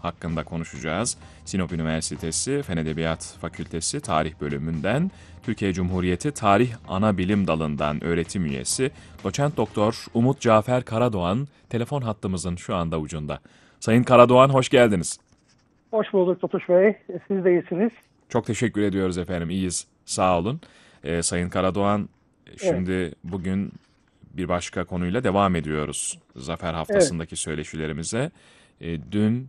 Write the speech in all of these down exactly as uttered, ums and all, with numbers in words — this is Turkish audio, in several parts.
hakkında konuşacağız. Sinop Üniversitesi Fen Edebiyat Fakültesi Tarih Bölümünden, Türkiye Cumhuriyeti Tarih Anabilim Dalı'ndan öğretim üyesi Doçent Doktor Umut Cafer Karadoğan telefon hattımızın şu anda ucunda. Sayın Karadoğan, hoş geldiniz. Hoş bulduk Tutuş Bey. Siz de iyisiniz. Çok teşekkür ediyoruz efendim. İyiyiz. Sağ olun. Ee, Sayın Karadoğan, Evet, şimdi bugün bir başka konuyla devam ediyoruz. Zafer evet. Haftası'ndaki söyleşilerimize. Ee, dün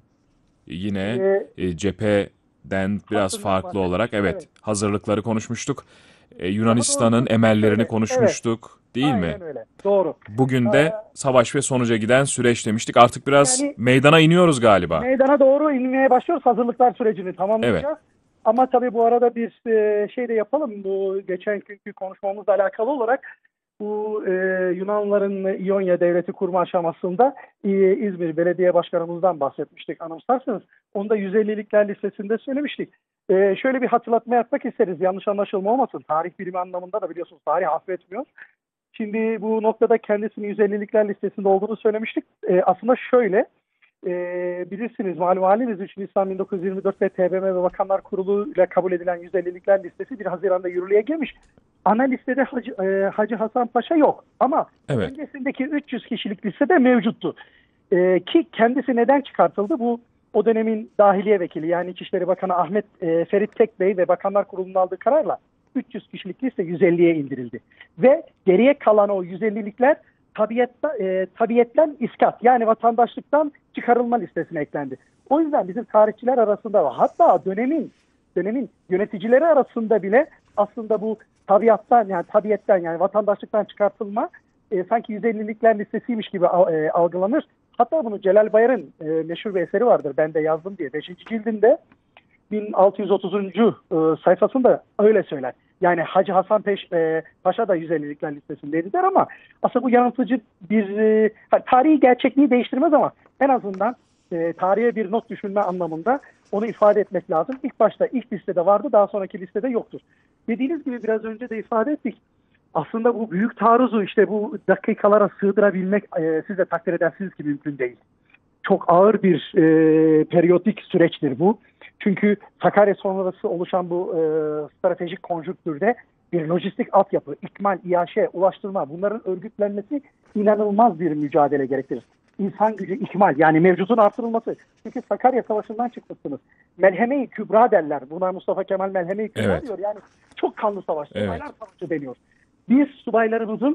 yine Ee, e, cepheden biraz farklı hatırlamak. olarak evet Evet. hazırlıkları konuşmuştuk. Ee, Daha Yunanistan'ın doğrusu emellerini şöyle. Evet. konuşmuştuk, değil mi? Aynen öyle. Doğru. Ee, Bugün de savaş ve sonuca giden süreç demiştik. Artık biraz yani meydana iniyoruz galiba. meydana doğru inmeye başlıyoruz. Hazırlıklar sürecini Evet, tamamlayacağız. Ama tabii bu arada bir e, şey de yapalım. Bu geçen günkü konuşmamızla alakalı olarak bu e, Yunanların İonya Devleti kurma aşamasında e, İzmir Belediye Başkanımızdan bahsetmiştik anımsarsınız. Onu da yüz ellilikler listesinde söylemiştik. E, şöyle bir hatırlatma yapmak isteriz. Yanlış anlaşılma olmasın. Tarih bilimi anlamında da biliyorsunuz tarih affetmiyor. Şimdi bu noktada kendisinin yüz ellilikler listesinde olduğunu söylemiştik. E, aslında şöyle e, bilirsiniz malum haliniz üç Nisan bin dokuz yüz yirmi dört ve T B M ve Bakanlar Kurulu ile kabul edilen yüz ellilikler listesi bir Haziran'da yürürlüğe girmiş. Ana listede Hacı, e, Hacı Hasan Paşa yok ama evet. öncesindeki üç yüz kişilik listede mevcuttu. E, ki kendisi neden çıkartıldı? Bu o dönemin Dahiliye Vekili yani İçişleri Bakanı Ahmet e, Ferit Tekbey ve Bakanlar Kurulu'nun aldığı kararla üç yüz kişilik liste yüz elliye indirildi. Ve geriye kalan o yüz ellilikler tabiatta, e, tabiyetten iskat yani vatandaşlıktan çıkarılma listesine eklendi. O yüzden bizim tarihçiler arasında var. Hatta dönemin dönemin yöneticileri arasında bile aslında bu tabiattan yani tabiyetten yani vatandaşlıktan çıkartılma e, sanki yüz ellilikler listesiymiş gibi e, algılanır. Hatta bunu Celal Bayar'ın e, meşhur bir eseri vardır. Ben de yazdım diye. beşinci cildinde bin altı yüz otuzuncu E, sayfasında öyle söyler. Yani Hacı Hasan Peş, e, Paşa da yüz ellilikler listesindeydi der ama aslında bu yanıltıcı bir e, tarihi gerçekliği değiştirmez ama en azından e, tarihe bir not düşünme anlamında onu ifade etmek lazım. İlk başta ilk listede vardı, daha sonraki listede yoktur. Dediğiniz gibi biraz önce de ifade ettik. Aslında bu büyük taarruzu işte bu dakikalara sığdırabilmek e, siz de takdir edersiniz ki mümkün değil. Çok ağır bir e, periyodik süreçtir bu. Çünkü Sakarya sonrası oluşan bu e, stratejik konjüktürde bir lojistik altyapı, ikmal, İAŞ, ulaştırma bunların örgütlenmesi inanılmaz bir mücadele gerektirir. İnsan gücü ikmal yani mevcutun artırılması. Çünkü Sakarya Savaşı'ndan çıkmışsınız. Melheme-i Kübra derler. Buna Mustafa Kemal Melheme-i Kübra Evet, diyor. Yani çok kanlı savaş. Subaylar evet. savaşı deniyor. Biz subaylarımızın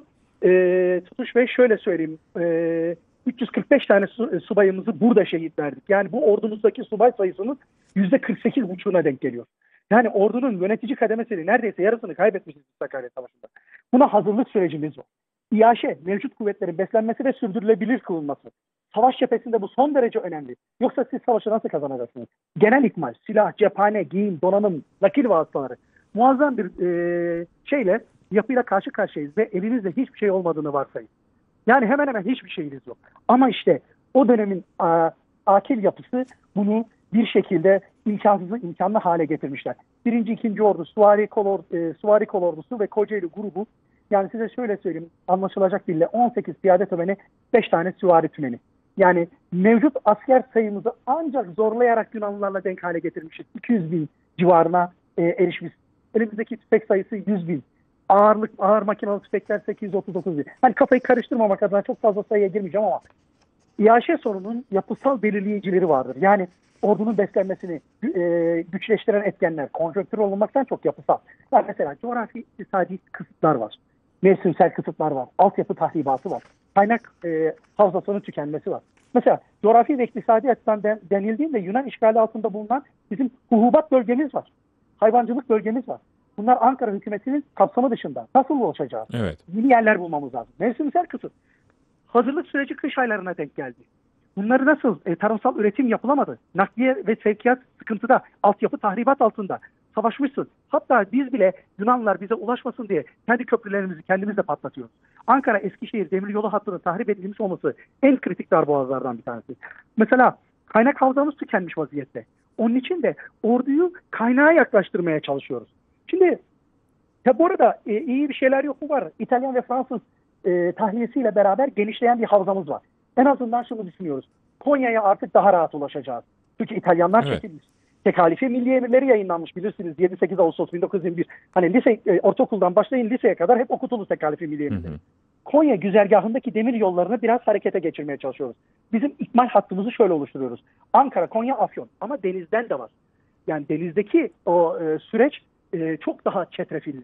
e, Tutuş Bey şöyle söyleyeyim. E, üç yüz kırk beş tane su, subayımızı burada şehit verdik. Yani bu ordumuzdaki subay sayısının yüzde kırk sekiz buçuğuna denk geliyor. Yani ordunun yönetici kademesini neredeyse yarısını kaybetmişiz Sakarya Savaşı'nda. Buna hazırlık sürecimiz var. İAŞ, mevcut kuvvetlerin beslenmesi ve sürdürülebilir kılınması. Savaş cephesinde bu son derece önemli. Yoksa siz savaşı nasıl kazanacaksınız? Genel ikmal, silah, cephane, giyim, donanım, nakil vasıtaları. Muazzam bir e, şeyle, yapıyla karşı karşıyayız ve elinizde hiçbir şey olmadığını varsayın. Yani hemen hemen hiçbir şeyiniz yok. Ama işte o dönemin a, akil yapısı bunu bir şekilde imkansızı imkanlı hale getirmişler. Birinci, ikinci ordu, Süvari Kol, e, Süvari Kol Ordusu ve Kocaeli grubu. Yani size şöyle söyleyeyim, anlaşılacak dille on sekiz piyade tümeni, beş tane süvari tümeni. Yani mevcut asker sayımızı ancak zorlayarak Yunanlılarla denk hale getirmişiz. iki yüz bin civarına e, erişmiş. Elimizdeki tüfek sayısı yüz bin. Ağırlık, ağır makinalı tüfekler sekiz yüz otuz dokuz bin. Hani kafayı karıştırmamak adına çok fazla sayıya girmeyeceğim ama İAŞ sorunun yapısal belirleyicileri vardır. Yani ordunun beslenmesini e, güçleştiren etkenler konjonktür olmaktan çok yapısal. Yani mesela coğrafi iktisadi kısıtlar var. Mevsimsel kısıtlar var. Altyapı tahribatı var. Kaynak e, havzasının tükenmesi var. Mesela coğrafi ve iktisadi açıdan den, denildiğinde Yunan işgali altında bulunan bizim hububat bölgemiz var. Hayvancılık bölgemiz var. Bunlar Ankara hükümetinin kapsamı dışında. Nasıl ulaşacağız? Evet. Yeni yerler bulmamız lazım. Mevsimsel kısıt. Hazırlık süreci kış aylarına denk geldi. Bunları nasıl? E, tarımsal üretim yapılamadı. Nakliye ve sevkiyat sıkıntıda. Altyapı tahribat altında. Savaşmışsın. Hatta biz bile Yunanlılar bize ulaşmasın diye kendi köprülerimizi kendimiz de patlatıyoruz. Ankara Eskişehir demiryolu hattının tahrip edilmiş olması en kritik darboğazlardan bir tanesi. Mesela kaynak havzamız tükenmiş vaziyette. Onun için de orduyu kaynağa yaklaştırmaya çalışıyoruz. Şimdi ya bu arada e, iyi bir şeyler yok mu var? İtalyan ve Fransız e, tahliyesiyle beraber genişleyen bir havzamız var. En azından şunu düşünüyoruz. Konya'ya artık daha rahat ulaşacağız. Çünkü İtalyanlar Evet. çekilmiş. Tekalifi milli emirleri yayınlanmış bilirsiniz yedi sekiz Ağustos bin dokuz yüz yirmi bir. Hani lise, e, ortaokuldan başlayın liseye kadar hep okutulur tekalifi milli Hı emirleri. hı. Konya güzergahındaki demir yollarını biraz harekete geçirmeye çalışıyoruz. Bizim ikmal hattımızı şöyle oluşturuyoruz. Ankara, Konya, Afyon ama denizden de var. Yani denizdeki o e, süreç e, çok daha çetrefilli.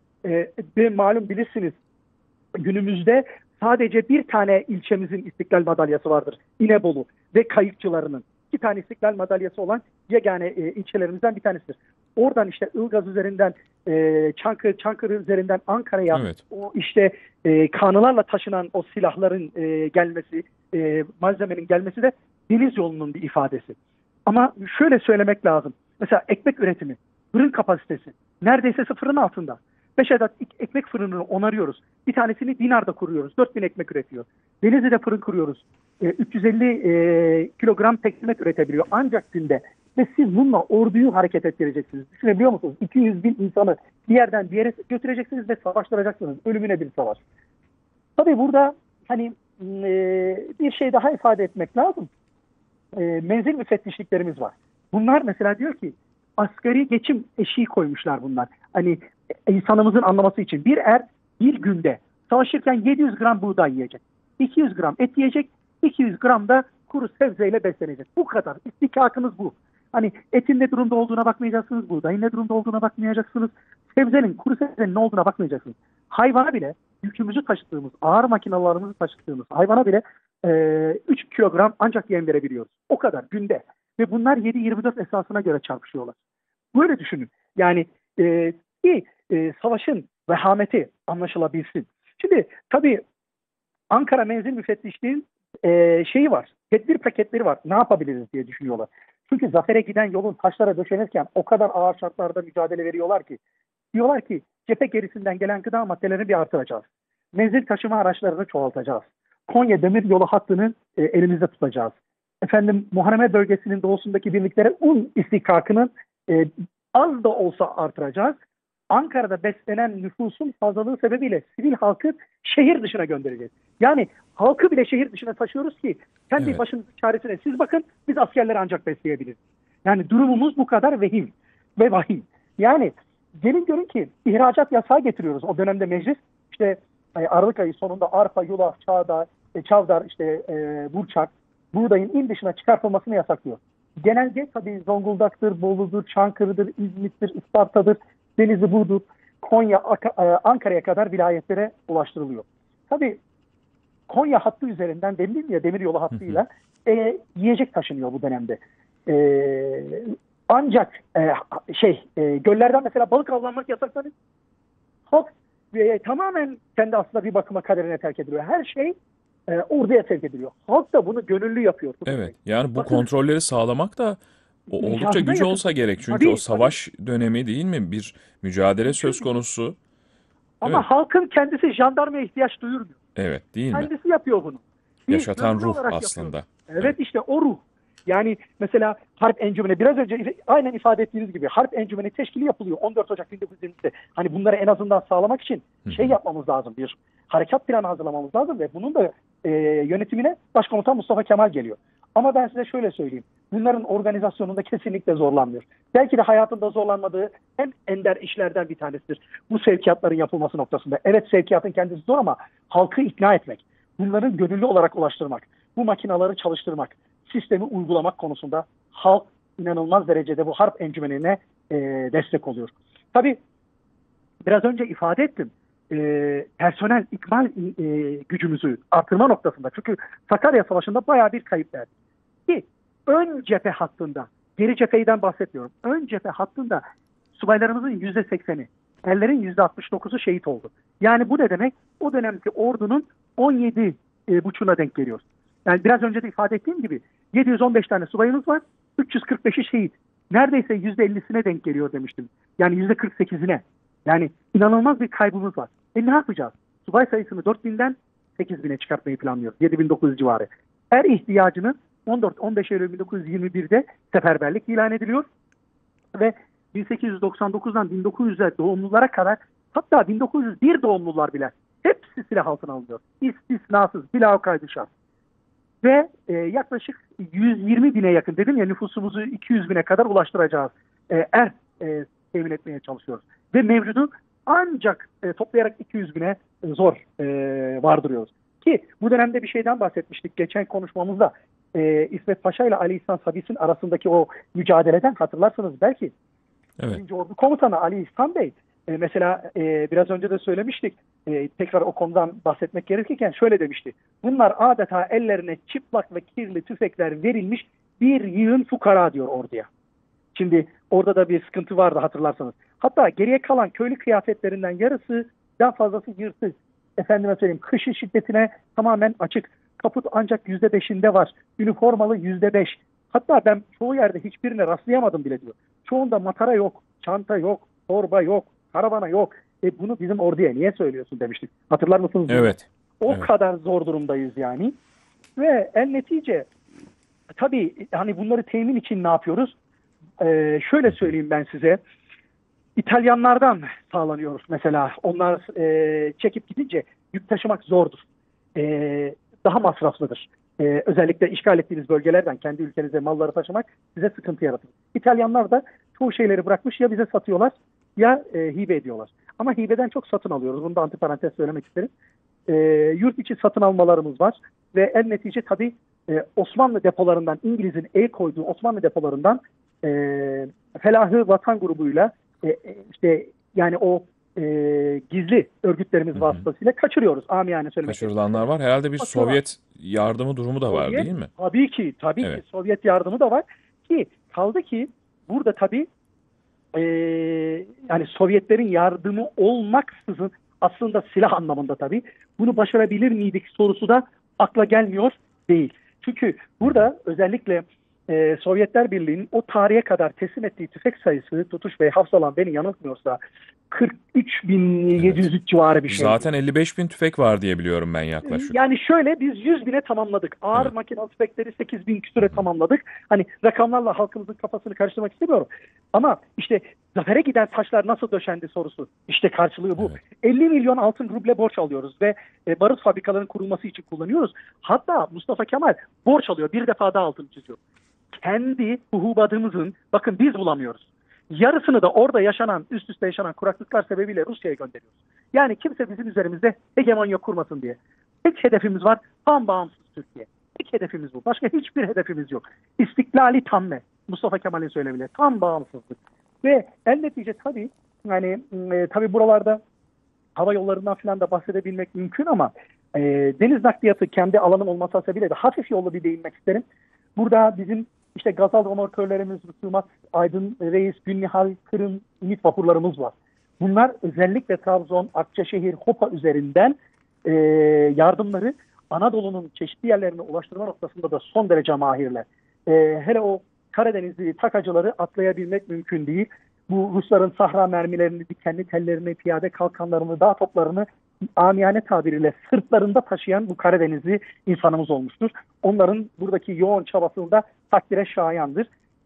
E, ve malum bilirsiniz günümüzde sadece bir tane ilçemizin İstiklal Madalyası vardır. İnebolu ve kayıkçılarının. İki tane İstiklal Madalyası olan yegane e, ilçelerimizden bir tanesidir. Oradan işte Ilgaz üzerinden e, Çankırı, Çankırı üzerinden Ankara'ya Evet. o işte e, kanılarla taşınan o silahların e, gelmesi, e, malzemenin gelmesi de deniz yolunun bir ifadesi. Ama şöyle söylemek lazım. Mesela ekmek üretimi, fırın kapasitesi neredeyse sıfırın altında. Beş adet ekmek fırınını onarıyoruz. Bir tanesini Dinar'da kuruyoruz. dört bin ekmek üretiyor. Denizli'de fırın kuruyoruz. E, üç yüz elli e, kilogram ekmek üretebiliyor. Ancak günde. Ve siz bununla orduyu hareket ettireceksiniz. Düşünebiliyor musunuz? iki yüz bin insanı bir yerden bir yere götüreceksiniz ve savaştıracaksınız. Ölümüne bir savaş. Tabii burada hani e, bir şey daha ifade etmek lazım. E, menzil müfettişliklerimiz var. Bunlar mesela diyor ki asgari geçim eşiği koymuşlar bunlar. Hani insanımızın anlaması için bir er bir günde savaşırken yedi yüz gram buğday yiyecek. iki yüz gram et yiyecek. iki yüz gram da kuru sebzeyle beslenecek. Bu kadar. İstikakınız bu. Hani etin ne durumda olduğuna bakmayacaksınız. Buğdayın ne durumda olduğuna bakmayacaksınız. Sebzenin, kuru sebzenin ne olduğuna bakmayacaksınız. Hayvana bile yükümüzü taşıttığımız, ağır makinalarımızı taşıttığımız hayvana bile e, üç kilogram ancak yem verebiliyoruz. O kadar günde. Ve bunlar yedi yirmi dört esasına göre çarpışıyorlar. Böyle düşünün. Yani e, ki e, savaşın vehameti anlaşılabilsin. Şimdi tabii Ankara Menzil Müfettişliği'nin e, şeyi var. Tedbir paketleri var. Ne yapabiliriz diye düşünüyorlar. Çünkü zafere giden yolun taşlara döşenirken o kadar ağır şartlarda mücadele veriyorlar ki diyorlar ki cephe gerisinden gelen gıda maddelerini bir artıracağız. Menzil taşıma araçlarını çoğaltacağız. Konya demir yolu hattını e, elimizde tutacağız. Efendim Muhareme bölgesinin doğusundaki birliklere un istihkakını e, az da olsa artıracağız. Ankara'da beslenen nüfusun fazlalığı sebebiyle sivil halkı şehir dışına göndereceğiz. Yani halkı bile şehir dışına taşıyoruz ki kendi Evet. başınızın çaresine siz bakın biz askerleri ancak besleyebiliriz. Yani durumumuz bu kadar vehim ve vahim. Yani gelin görün ki ihracat yasağı getiriyoruz o dönemde meclis. İşte e, Aralık ayı sonunda arpa, yulaf, çağda, e, çavdar, işte e, burçak, buğdayın il dışına çıkartılmasını yasaklıyor. Genelde tabii Zonguldak'tır, Bolu'dur, Çankırı'dır, İzmit'tir, Isparta'dır, Denizli, Burdur, Konya, Ankara'ya kadar vilayetlere ulaştırılıyor. Tabii Konya hattı üzerinden dedim ya demiryolu hattıyla e, yiyecek taşınıyor bu dönemde. E, ancak e, şey e, göllerden mesela balık avlanmak yasaklanıyor. Halk e, tamamen kendi aslında bir bakıma kaderine terk ediliyor. Her şey e, orduya terk ediliyor. Halk da bunu gönüllü yapıyor. Evet. Yani bu Bakın, kontrolleri sağlamak da o oldukça imkanına güç yakın. olsa gerek. Çünkü o Tabii, savaş dönemi değil mi? Bir mücadele söz konusu. ama Evet. halkın kendisi jandarmaya ihtiyaç duyurmuyor. Evet, değil mi? Kendisi yapıyor bunu. Bir Yaşatan gönüllü ruh olarak aslında. yapıyor. Evet, Evet. işte o ruh. Yani mesela Harp Encümeni biraz önce aynen ifade ettiğiniz gibi Harp Encümeni teşkili yapılıyor on dört Ocak bin dokuz yüz yirmide. Hani bunları en azından sağlamak için şey yapmamız lazım. Bir harekat planı hazırlamamız lazım ve bunun da e, yönetimine Başkomutan Mustafa Kemal geliyor. Ama ben size şöyle söyleyeyim. Bunların organizasyonunda kesinlikle zorlanmıyor. Belki de hayatında zorlanmadığı en ender işlerden bir tanesidir. Bu sevkiyatların yapılması noktasında. Evet, sevkiyatın kendisi zor ama halkı ikna etmek, bunların gönüllü olarak ulaştırmak, bu makinaları çalıştırmak, sistemi uygulamak konusunda halk inanılmaz derecede bu harp encümenine e, destek oluyor. Tabii biraz önce ifade ettim. E, personel ikmal e, gücümüzü artırma noktasında. Çünkü Sakarya Savaşı'nda bayağı bir kayıp verdik. Ki ön cephe hattında, geri cepheyden bahsetmiyorum. Ön cephe hattında subaylarımızın yüzde sekseni, erlerin yüzde altmış dokuzu şehit oldu. Yani bu ne demek? O dönemki ordunun on yedi buçuğuna denk geliyor. Yani biraz önce de ifade ettiğim gibi yedi yüz on beş tane subayımız var. üç yüz kırk beşi şehit. Neredeyse yüzde ellisine denk geliyor demiştim. Yani yüzde kırk sekizine. Yani inanılmaz bir kaybımız var. E ne yapacağız? Subay sayısını dört binden sekiz bine çıkartmayı planlıyoruz. yedi bin dokuz yüz civarı. Er ihtiyacını on dört on beş Eylül bin dokuz yüz yirmi birde seferberlik ilan ediliyor. Ve bin sekiz yüz doksan dokuzdan bin dokuz yüze doğumlulara kadar, hatta bin dokuz yüz bir doğumlular bile hepsi silah altına alınıyor. İstisnasız, bila kaydı şart. Ve e, yaklaşık yüz yirmi bine yakın, dedim ya, nüfusumuzu iki yüz bine kadar ulaştıracağız. E, er e, temin etmeye çalışıyoruz. Ve mevcudu ancak e, toplayarak iki yüz bine zor e, vardırıyoruz. Ki bu dönemde bir şeyden bahsetmiştik geçen konuşmamızda. E, İsmet Paşa ile Ali İhsan Sabis'in arasındaki o mücadeleden hatırlarsınız belki. Evet. birinci Ordu Komutanı Ali İhsan Bey, e, mesela e, biraz önce de söylemiştik, e, tekrar o konudan bahsetmek gerekirken şöyle demişti. Bunlar adeta ellerine çıplak ve kirli tüfekler verilmiş bir yığın fukara diyor orduya. Şimdi orada da bir sıkıntı vardı hatırlarsanız. Hatta geriye kalan köylü kıyafetlerinden yarısından fazlası yırtık. Efendime söyleyeyim, kışın şiddetine tamamen açık. Kaput ancak yüzde beşinde var. Üniformalı yüzde beş. Hatta ben çoğu yerde hiçbirine rastlayamadım bile diyor. Çoğunda matara yok, çanta yok, torba yok, karavana yok. E bunu bizim orduya niye söylüyorsun demiştik. Hatırlar mısınız? Evet. O evet. kadar zor durumdayız yani. Ve en netice tabii hani bunları temin için ne yapıyoruz? Ee, şöyle söyleyeyim ben size. İtalyanlardan sağlanıyoruz mesela. Onlar e, çekip gidince yük taşımak zordur. E, daha masraflıdır. E, özellikle işgal ettiğiniz bölgelerden kendi ülkenize malları taşımak size sıkıntı yaratır. İtalyanlar da çoğu şeyleri bırakmış, ya bize satıyorlar ya e, hibe ediyorlar. Ama hibeden çok satın alıyoruz. Bunu da antiparantez söylemek isterim. E, yurt içi satın almalarımız var. Ve en netice tabii e, Osmanlı depolarından, İngiliz'in el koyduğu Osmanlı depolarından e, Felahı Vatan grubuyla e, işte yani o e, gizli örgütlerimiz Hı hı. vasıtasıyla kaçırıyoruz. Amiyane söylemek Kaçırılanlar var. Herhalde bir Kaçırıyorlar. Sovyet yardımı durumu da var Sovyet, değil mi? Tabii ki, tabii Evet. ki Sovyet yardımı da var ki kaldı ki burada tabii e, yani Sovyetlerin yardımı olmaksızın aslında silah anlamında tabii bunu başarabilir miydik sorusu da akla gelmiyor değil. Çünkü burada özellikle e, Sovyetler Birliği'nin o tarihe kadar teslim ettiği tüfek sayısı, Tutuş Bey, hafızalan beni yanıltmıyorsa kırk üç bin yedi yüz üç civarı bir şey. Zaten elli beş bin tüfek var diye biliyorum ben yaklaşık. Yani şöyle, biz yüz bine tamamladık. Ağır Evet. makinalı tüfekleri sekiz bin küsüre tamamladık. Hani rakamlarla halkımızın kafasını karıştırmak istemiyorum. Ama işte zafere giden taşlar nasıl döşendi sorusu. İşte karşılığı bu. Evet. elli milyon altın ruble borç alıyoruz ve e, barut fabrikalarının kurulması için kullanıyoruz. Hatta Mustafa Kemal borç alıyor. Bir defa daha altını çiziyor. Kendi hububatımızın, bakın biz bulamıyoruz. Yarısını da orada yaşanan, üst üste yaşanan kuraklıklar sebebiyle Rusya'ya gönderiyoruz. Yani kimse bizim üzerimizde hegemonya kurmasın diye. Tek hedefimiz var, tam bağımsız Türkiye. Tek hedefimiz bu. Başka hiçbir hedefimiz yok. İstiklali tamme. Mustafa Kemal'in söylemiyle. Tam bağımsızlık. Ve en netice tabii, yani e, tabii buralarda hava yollarından falan da bahsedebilmek mümkün ama e, deniz nakliyatı kendi alanım olması hasebiyle de hafif yollu bir değinmek isterim. Burada bizim işte Gazal romorkörlerimiz, Rüsumat, Aydın Reis, Gülnihal, Kırım, Ümit vapurlarımız var. Bunlar özellikle Trabzon, Akçaşehir, Hopa üzerinden e, yardımları Anadolu'nun çeşitli yerlerine ulaştırma noktasında da son derece mahirler. E, hele o Karadenizli takacıları atlayabilmek mümkün değil. Bu Rusların Sahra mermilerini, dikenli tellerini, piyade kalkanlarını, dağ toplarını amiyane tabiriyle sırtlarında taşıyan bu Karadenizli insanımız olmuştur. Onların buradaki yoğun çabasını da takdire şayandır.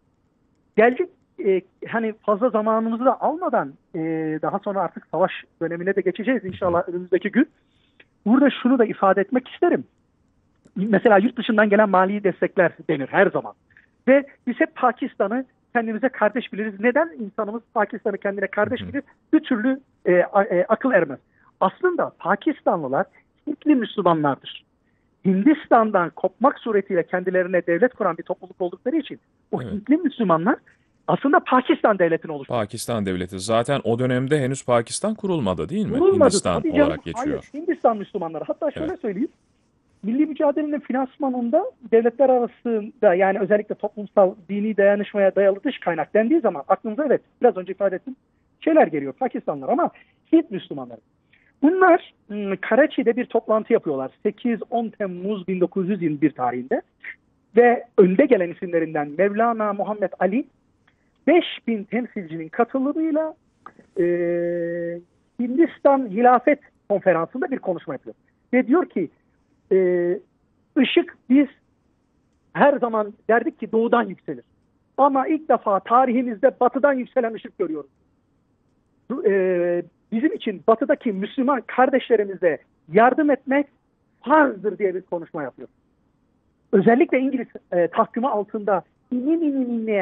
Geldik e, hani fazla zamanımızı da almadan e, daha sonra artık savaş dönemine de geçeceğiz inşallah önümüzdeki gün. Burada şunu da ifade etmek isterim. Mesela yurt dışından gelen mali destekler denir her zaman. Ve biz hep Pakistan'ı kendimize kardeş biliriz. Neden insanımız Pakistan'ı kendine kardeş bilir? Bir türlü e, e, akıl ermez. Aslında Pakistanlılar Hintli Müslümanlardır. Hindistan'dan kopmak suretiyle kendilerine devlet kuran bir topluluk oldukları için o Evet. Hintli Müslümanlar aslında Pakistan devletini oluşturdu. Pakistan devleti. Zaten o dönemde henüz Pakistan kurulmadı değil mi? Kurulmadı, Hindistan tabii canım. olarak geçiyor. Hayır, Hindistan Müslümanları. Hatta şöyle Evet. söyleyeyim. Milli mücadelenin finansmanında devletler arasında, yani özellikle toplumsal dini dayanışmaya dayalı dış kaynak dendiği zaman aklınıza evet biraz önce ifade ettim şeyler geliyor, Pakistanlılar ama Hint Müslümanları. Bunlar Karachi'de bir toplantı yapıyorlar sekiz on Temmuz bin dokuz yüz yirmi bir tarihinde ve önde gelen isimlerinden Mevlana Muhammed Ali beş bin temsilcinin katılımıyla e, Hindistan Hilafet Konferansı'nda bir konuşma yapıyor. Ve diyor ki e, ışık biz her zaman derdik ki doğudan yükselir. Ama ilk defa tarihimizde batıdan yükselen ışık görüyoruz. E, bizim için batıdaki Müslüman kardeşlerimize yardım etmek farzdır diye bir konuşma yapıyor. özellikle İngiliz e, tahkimi altında inim inim inleyen